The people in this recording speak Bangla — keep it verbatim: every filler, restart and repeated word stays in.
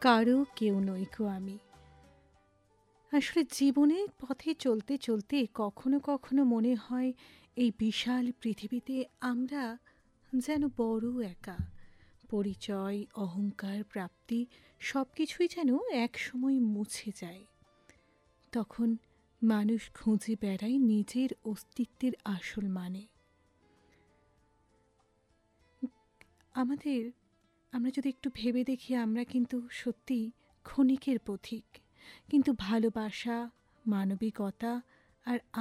কারো কেউ নইকো আমি। আসলে জীবনের পথে চলতে চলতে কখনো কখনো মনে হয় এই বিশাল পৃথিবীতে আমরা যেন বড় একা। পরিচয়, অহংকার, প্রাপ্তি সব কিছুই যেন একসময় মুছে যায়। তখন মানুষ খুঁজে বেড়ায় নিজের অস্তিত্বের আসল মানে। আমাদের আমরা যদি একটু ভেবে দেখি, আমরা কিন্তু সত্যিই ক্ষণিকের পথিক, কিন্তু ভালোবাসা, মানবিকতা আর